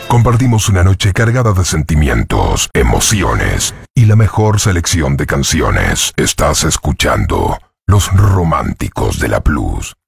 Compartimos una noche cargada de sentimientos, emociones y la mejor selección de canciones. Estás escuchando Los Románticos de la Plus.